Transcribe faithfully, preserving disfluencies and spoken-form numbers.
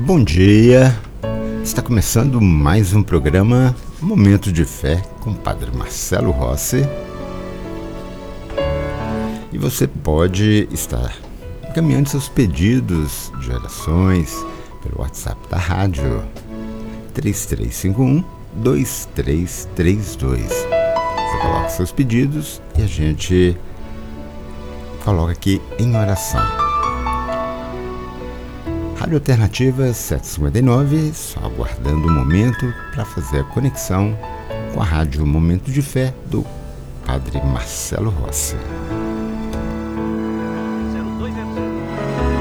Bom dia, está começando mais um programa Momento de Fé com o Padre Marcelo Rossi. E você pode estar encaminhando seus pedidos de orações pelo WhatsApp da rádio três três cinco um, dois três três dois. Você coloca seus pedidos e a gente coloca aqui em oração. Rádio Alternativa setecentos e cinquenta e nove, só aguardando o momento para fazer a conexão com a rádio Momento de Fé do Padre Marcelo Rossi.